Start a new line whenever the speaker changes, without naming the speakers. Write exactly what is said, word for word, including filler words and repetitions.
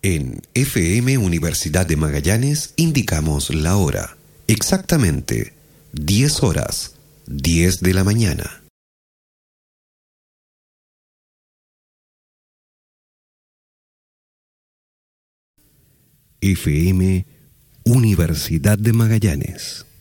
En F M Universidad de Magallanes indicamos la hora. Exactamente diez horas, diez de la mañana. F M Universidad de Magallanes.